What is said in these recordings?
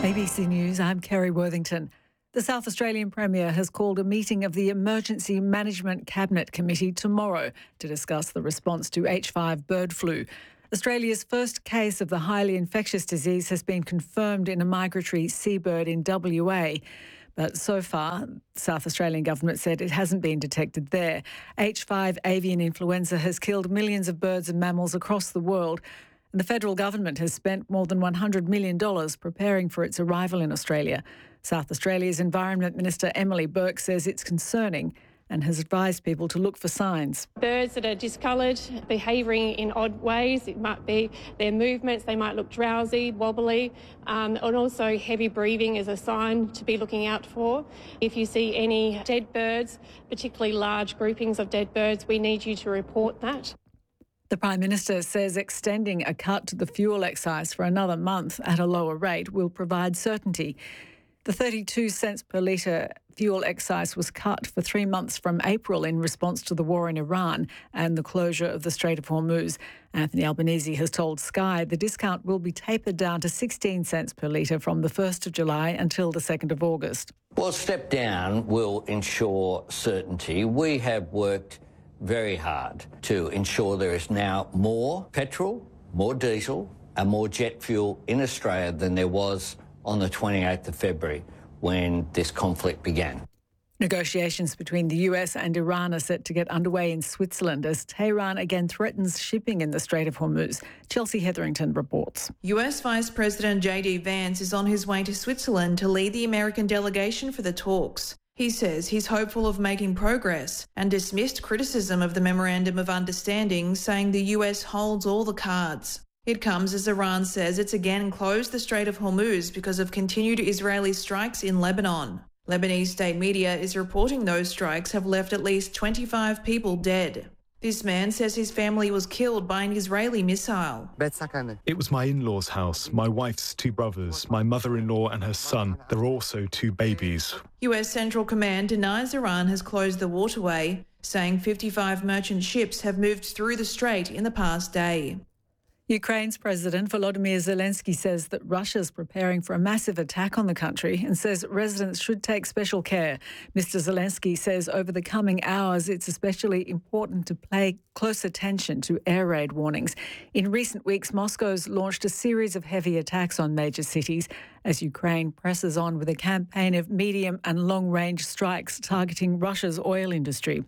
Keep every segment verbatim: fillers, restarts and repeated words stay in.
A B C News, I'm Kerry Worthington. The South Australian Premier has called a meeting of the Emergency Management Cabinet Committee tomorrow to discuss the response to H five bird flu. Australia's first case of the highly infectious disease has been confirmed in a migratory seabird in W A. But so far, the South Australian government said it hasn't been detected there. H five avian influenza has killed millions of birds and mammals across the world. And the federal government has spent more than one hundred million dollars preparing for its arrival in Australia. South Australia's Environment Minister Emily Burke says it's concerning and has advised people to look for signs. Birds that are discoloured, behaving in odd ways, it might be their movements, they might look drowsy, wobbly, um, and also heavy breathing is a sign to be looking out for. If you see any dead birds, particularly large groupings of dead birds, we need you to report that. The Prime Minister says extending a cut to the fuel excise for another month at a lower rate will provide certainty. The thirty-two cents per litre fuel excise was cut for three months from April in response to the war in Iran and the closure of the Strait of Hormuz. Anthony Albanese has told Sky the discount will be tapered down to sixteen cents per litre from the first of July until the second of August. Well, a step down will ensure certainty. We have worked very hard to ensure there is now more petrol, more diesel and more jet fuel in Australia than there was on the twenty-eighth of February when this conflict began. Negotiations between the U S and Iran are set to get underway in Switzerland as Tehran again threatens shipping in the Strait of Hormuz. Chelsea Hetherington reports. U S Vice President J D Vance is on his way to Switzerland to lead the American delegation for the talks. He says he's hopeful of making progress and dismissed criticism of the Memorandum of Understanding, saying the U S holds all the cards. It comes as Iran says it's again closed the Strait of Hormuz because of continued Israeli strikes in Lebanon. Lebanese state media is reporting those strikes have left at least twenty-five people dead. This man says his family was killed by an Israeli missile. It was my in-laws' house, my wife's two brothers, my mother-in-law and her son. There are also two babies. U S Central Command denies Iran has closed the waterway, saying fifty-five merchant ships have moved through the strait in the past day. Ukraine's President Volodymyr Zelensky says that Russia's preparing for a massive attack on the country and says residents should take special care. Mister Zelensky says over the coming hours it's especially important to pay close attention to air raid warnings. In recent weeks, Moscow's launched a series of heavy attacks on major cities as Ukraine presses on with a campaign of medium and long-range strikes targeting Russia's oil industry.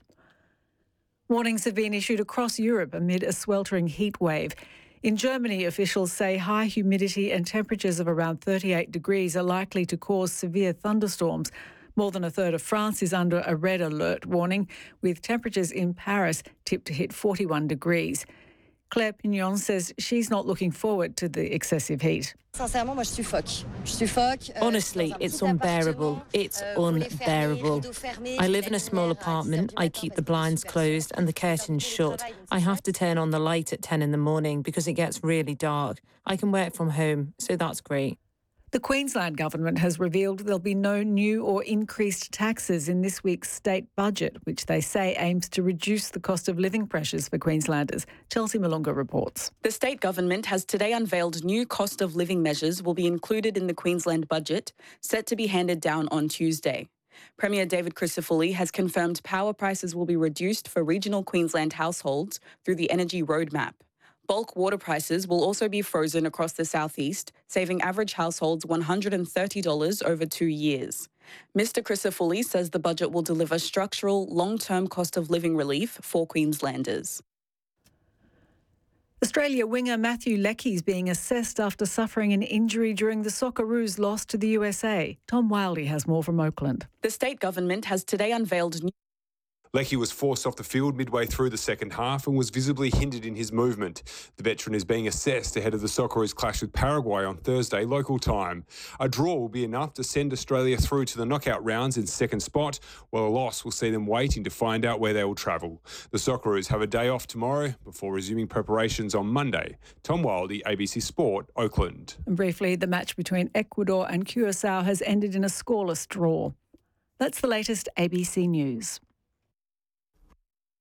Warnings have been issued across Europe amid a sweltering heat wave. In Germany, officials say high humidity and temperatures of around thirty-eight degrees are likely to cause severe thunderstorms. More than a third of France is under a red alert warning, with temperatures in Paris tipped to hit forty-one degrees. Claire Pignon says she's not looking forward to the excessive heat. Honestly, it's unbearable. It's unbearable. I live in a small apartment. I keep the blinds closed and the curtains shut. I have to turn on the light at ten in the morning because it gets really dark. I can work from home, so that's great. The Queensland Government has revealed there'll be no new or increased taxes in this week's state budget, which they say aims to reduce the cost of living pressures for Queenslanders. Chelsea Malunga reports. The state government has today unveiled new cost of living measures will be included in the Queensland budget, set to be handed down on Tuesday. Premier David Crisafulli has confirmed power prices will be reduced for regional Queensland households through the Energy Roadmap. Bulk water prices will also be frozen across the southeast, saving average households one hundred thirty dollars over two years. Mister Crisafulli says the budget will deliver structural, long-term cost of living relief for Queenslanders. Australia winger Matthew Leckie is being assessed after suffering an injury during the Socceroos' loss to the U S A. Tom Wildey has more from Oakland. The state government has today unveiled new Leckie was forced off the field midway through the second half and was visibly hindered in his movement. The veteran is being assessed ahead of the Socceroos' clash with Paraguay on Thursday, local time. A draw will be enough to send Australia through to the knockout rounds in second spot, while a loss will see them waiting to find out where they will travel. The Socceroos have a day off tomorrow before resuming preparations on Monday. Tom Wildey, A B C Sport, Oakland. And briefly, the match between Ecuador and Curacao has ended in a scoreless draw. That's the latest A B C News.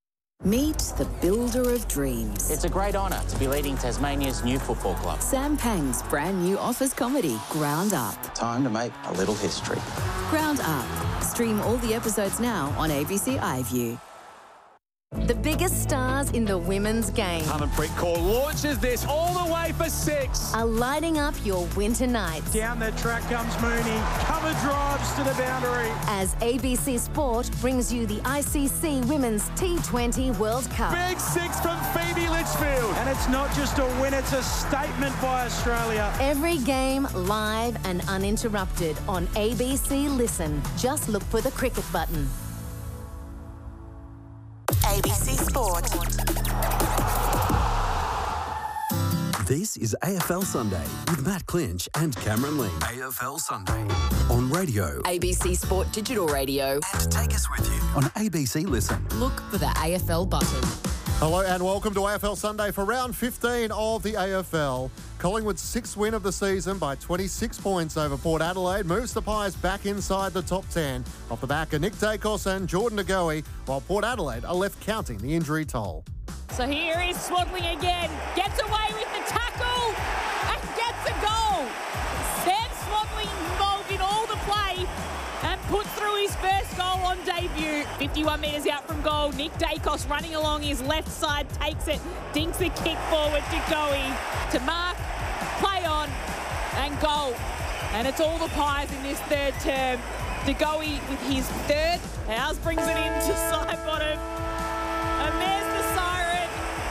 Meet the builder of dreams. It's a great honour to be leading Tasmania's new football club. Sam Pang's brand new office comedy, Ground Up. Time to make a little history. Ground Up. Stream all the episodes now on A B C iView. The biggest stars in the women's game Harmanpreet Kaur launches this all the way for six. are lighting up your winter nights. Down the track comes Mooney. Cover drives to the boundary. As A B C Sport brings you the I C C Women's T twenty World Cup. Big six from Phoebe Litchfield. And it's not just a win, it's a statement by Australia. Every game live and uninterrupted on A B C Listen. Just look for the cricket button. A B C Sport. This is A F L Sunday with Matt Clinch and Cameron Ling. A F L Sunday on radio. A B C Sport Digital Radio. And take us with you on A B C Listen. Look for the A F L button. Hello and welcome to A F L Sunday for round fifteen of the A F L. Collingwood's sixth win of the season by twenty-six points over Port Adelaide moves the Pies back inside the top ten off the back of Nick Dacos and Jordan De Goey, while Port Adelaide are left counting the injury toll. So here is Swaddling again, gets away with the tackle and gets a goal. Sam Swaddling involved in all the play and put through his first goal on debut. fifty-one metres out from goal, Nick Dacos running along his left side, takes it, dinks the kick forward to Goey, to mark, play on and goal. And it's all the Pies in this third term. De Goey with his third, Howes brings it into side bottom. And there's the siren.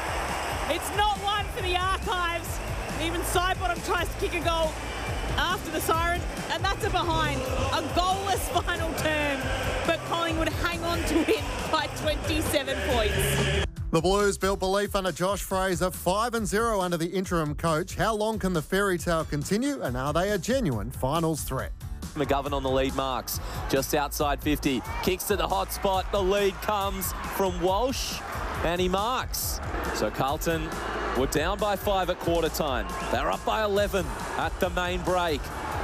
It's not one for the archives. Even Sidebottom tries to kick a goal after the siren, and that's a behind. A goalless final term, but Collingwood hang on to it by twenty-seven points. The Blues built belief under Josh Fraser, five and zero under the interim coach. How long can the fairy tale continue, and are they a genuine finals threat? McGovern on the lead marks, just outside fifty. Kicks to the hot spot. The lead comes from Walsh, and he marks. So Carlton were down by five at quarter time. They're up by eleven at the main break.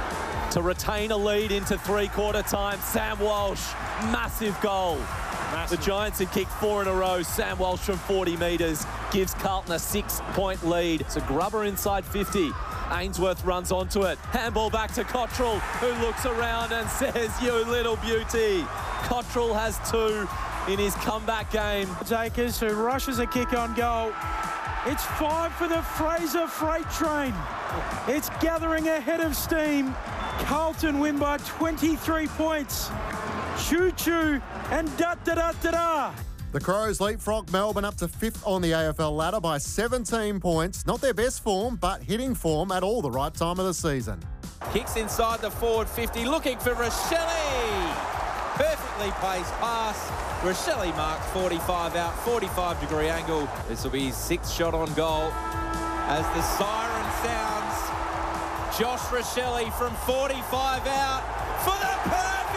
To retain a lead into three-quarter time, Sam Walsh, massive goal. Massive. The Giants had kicked four in a row. Sam Walsh from forty metres gives Carlton a six-point lead. It's a grubber inside fifty. Ainsworth runs onto it. Handball back to Cottrell, who looks around and says, "You little beauty." Cottrell has two in his comeback game. Jakers, who rushes a kick on goal. It's five for the Fraser freight train. It's gathering ahead of steam. Carlton win by twenty-three points. Choo-choo and da-da-da-da-da. The Crows leapfrog Melbourne up to fifth on the A F L ladder by seventeen points. Not their best form, but hitting form at all the right time of the season. Kicks inside the forward fifty, looking for Rochelle. Perfectly placed pass. Rochelle marks forty-five out, forty-five degree angle. This will be his sixth shot on goal. As the siren sounds, Josh Rochelle from forty-five out for the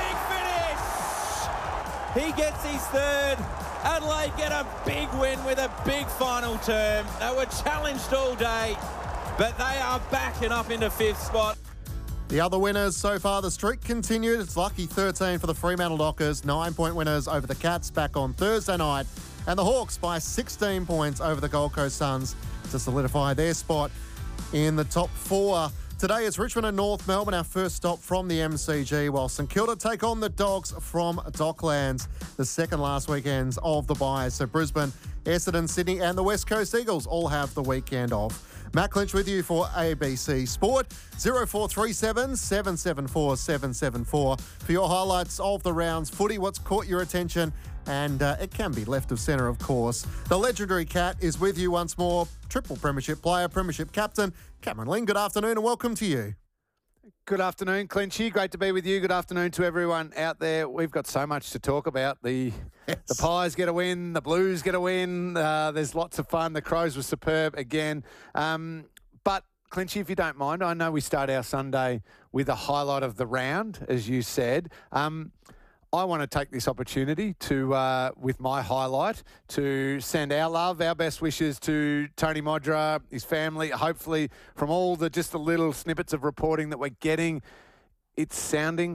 perfect finish. He gets his third. Adelaide get a big win with a big final term. They were challenged all day, but they are backing up into fifth spot. The other winners so far, the streak continued. It's lucky thirteen for the Fremantle Dockers, nine-point winners over the Cats back on Thursday night, and the Hawks by sixteen points over the Gold Coast Suns to solidify their spot in the top four. Today it's Richmond and North Melbourne, our first stop from the M C G, while St Kilda take on the Dogs from Docklands, the second last weekends of the bye. So Brisbane, Essendon, Sydney and the West Coast Eagles all have the weekend off. Matt Clinch with you for A B C Sport. oh four three seven, seven seven four, seven seven four for your highlights of the round's footy. What's caught your attention? And uh, it can be left of centre, of course. The legendary Cat is with you once more. Triple premiership player, premiership captain, Cameron Ling. Good afternoon and welcome to you. Good afternoon, Clinchy. Great to be with you. Good afternoon to everyone out there. We've got so much to talk about. The yes. the Pies get a win. The Blues get a win. Uh, there's lots of fun. The Crows were superb again. Um, but, Clinchy, if you don't mind, I know we start our Sunday with a highlight of the round, as you said. Um, I want to take this opportunity to, uh, with my highlight, to send our love, our best wishes to Tony Modra, his family. Hopefully, from all the just the little snippets of reporting that we're getting, it's sounding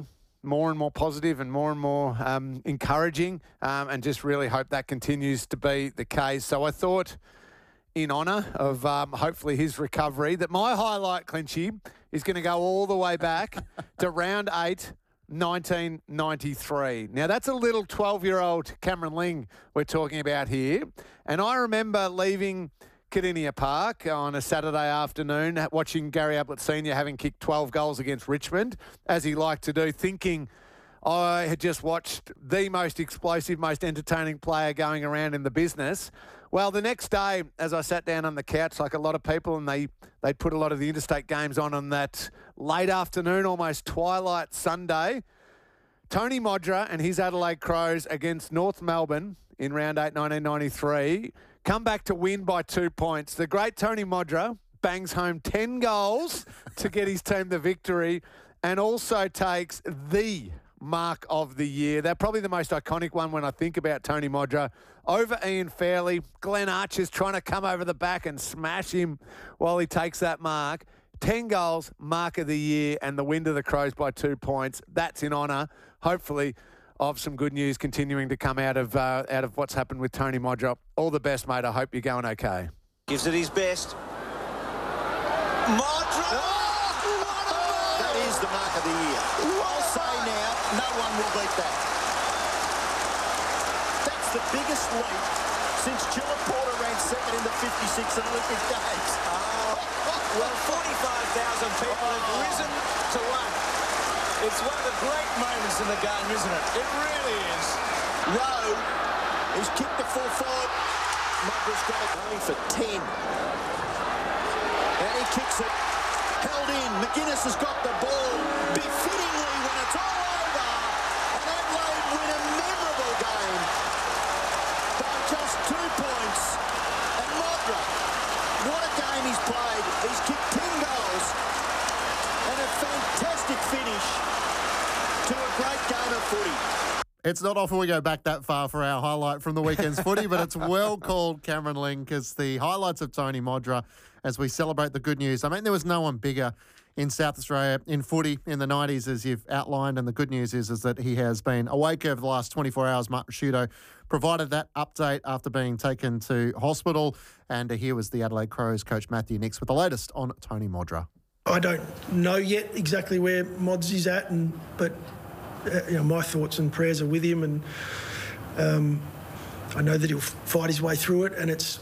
more and more positive and more and more um, encouraging, um, and just really hope that continues to be the case. So I thought, in honour of um, hopefully his recovery, that my highlight, Clinchy, is going to go all the way back to round eight, nineteen ninety-three. Now, that's a little twelve-year-old Cameron Ling we're talking about here. And I remember leaving Kardinia Park on a Saturday afternoon, watching Gary Ablett Senior having kicked twelve goals against Richmond, as he liked to do, thinking I had just watched the most explosive, most entertaining player going around in the business. Well, the next day, as I sat down on the couch, like a lot of people, and they they'd put a lot of the interstate games on on that late afternoon, almost twilight Sunday, Tony Modra and his Adelaide Crows against North Melbourne in round eight, nineteen ninety-three, come back to win by two points. The great Tony Modra bangs home ten goals to get his team the victory, and also takes the mark of the year. They're probably the most iconic one when I think about Tony Modra. Over Ian Fairley, Glenn Archer's trying to come over the back and smash him while he takes that mark. ten goals, mark of the year, and the win to the Crows by two points. That's in honour, hopefully, of some good news continuing to come out of uh, out of what's happened with Tony Modra. All the best, mate. I hope you're going okay. Gives it his best. Modra! Oh, that is the mark of the year. I'll say now, no one will beat that. That's the biggest leap since Gillett Porter ran second in the fifty-six Olympic Games. Oh, well, forty-five thousand people have risen to one. It's one of the great moments in the game, isn't it? It really is. Rowe, he's kicked the full forward. Modra's got it going for ten. And he kicks it. Held in. McGuinness has got the ball. Befittingly, when it's all over, and Adelaide win a memorable game by just two points. And Modra, what a game he's played. He's kicked ten goals and a fantastic finish to a great game of footy. It's not often we go back that far for our highlight from the weekend's footy, but it's well called, Cameron Ling, because the highlights of Tony Modra as we celebrate the good news. I mean, there was no one bigger in South Australia in footy in the nineties, as you've outlined, and the good news is, is that he has been awake over the last twenty-four hours. Mark Ricciuto provided that update after being taken to hospital, and here was the Adelaide Crows coach Matthew Nicks with the latest on Tony Modra. I don't know yet exactly where Mods is at, and but uh, you know, my thoughts and prayers are with him, and um, I know that he'll fight his way through it. And it's,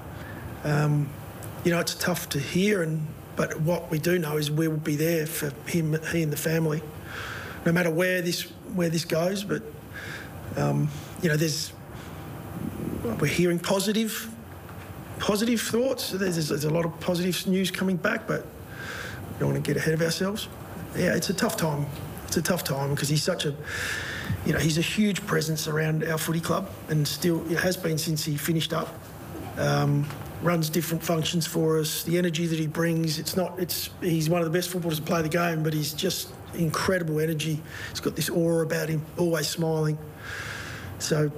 um, you know, it's tough to hear, and but what we do know is we will be there for him, he and the family, no matter where this where this goes. But um, you know, there's we're hearing positive positive thoughts. There's, there's a lot of positive news coming back, but we don't want to get ahead of ourselves. Yeah, it's a tough time. It's a tough time because he's such a, you know, he's a huge presence around our footy club, and still it has been since he finished up. Um, runs different functions for us. The energy that he brings, it's not, it's he's one of the best footballers to play the game, but he's just incredible energy. He's got this aura about him, always smiling. So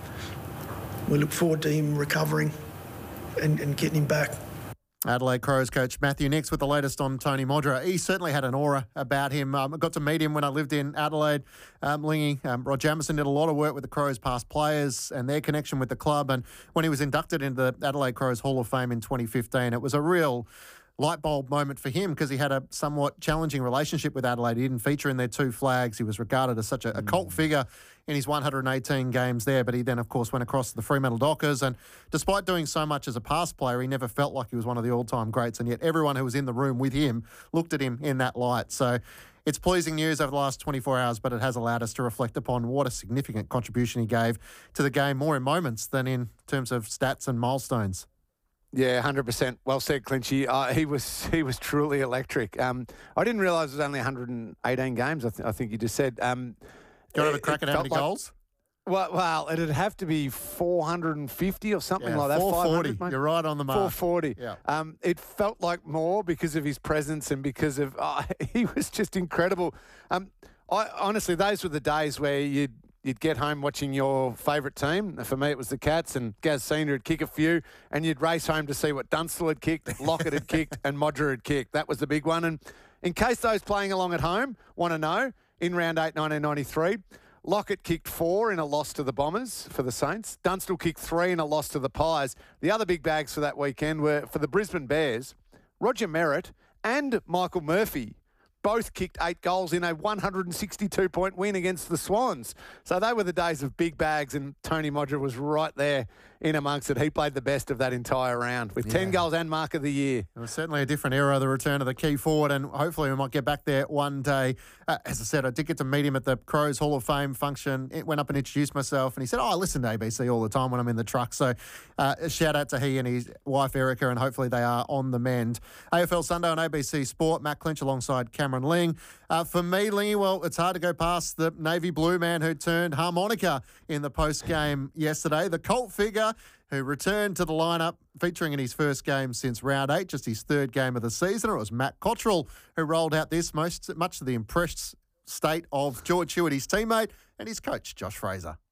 we look forward to him recovering and, and getting him back. Adelaide Crows coach Matthew Nicks with the latest on Tony Modra. He certainly had an aura about him. Um, I got to meet him when I lived in Adelaide. Um, Lingy, um, Rod Jamieson did a lot of work with the Crows past players and their connection with the club. And when he was inducted into the Adelaide Crows Hall of Fame in twenty fifteen, it was a real light bulb moment for him because he had a somewhat challenging relationship with Adelaide. He didn't feature in their two flags. He was regarded as such a, a cult figure in his one hundred eighteen games there, but he then, of course, went across to the Fremantle Dockers, and despite doing so much as a past player, he never felt like he was one of the all-time greats, and yet everyone who was in the room with him looked at him in that light. So it's pleasing news over the last twenty-four hours, but it has allowed us to reflect upon what a significant contribution he gave to the game, more in moments than in terms of stats and milestones. Yeah, one hundred percent. Well said, Clinchy. Uh, he was he was truly electric. Um, I didn't realise it was only one hundred eighteen games, I, th- I think you just said. Um, Do you want to have a crack at how many like, goals? Well, well, it'd have to be four hundred fifty or something Yeah, like that. four forty. You're right on the mark. four forty. Yeah. Um, it felt like more because of his presence and because of oh, he was just incredible. Um, I honestly, those were the days where you'd you'd get home watching your favourite team. For me, it was the Cats, and Gaz Senior would kick a few, and you'd race home to see what Dunstall had kicked, Lockett had kicked, and Modra had kicked. That was the big one. And in case those playing along at home want to know, in round eight, nineteen ninety-three. Lockett kicked four in a loss to the Bombers for the Saints. Dunstall kicked three in a loss to the Pies. The other big bags for that weekend were for the Brisbane Bears. Roger Merritt and Michael Murphy both kicked eight goals in a one hundred sixty-two point win against the Swans. So they were the days of big bags, and Tony Modra was right there in amongst it. He played the best of that entire round with yeah. ten goals and mark of the year. It was certainly a different era, the return of the key forward, and hopefully we might get back there one day. Uh, as I said, I did get to meet him at the Crows Hall of Fame function. It went up and introduced myself, and he said, oh, I listen to A B C all the time when I'm in the truck. So uh, a shout out to he and his wife, Erica, and hopefully they are on the mend. A F L Sunday on A B C Sport. Matt Clinch alongside Cameron Ling. Uh, for me, Lingy, well, it's hard to go past the Navy Blue man who turned harmonica in the post-game yesterday. The cult figure who returned to the lineup, featuring in his first game since round eight, just his third game of the season. It was Matt Cottrell who rolled out this, most much to the impressed state of George Hewitt, his teammate, and his coach, Josh Fraser.